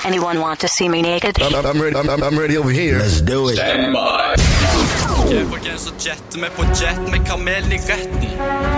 Anyone want to see me naked? I'm ready. I'm ready over here. Let's do it. Folkens, så jetter vi på jet med kamelen i retten.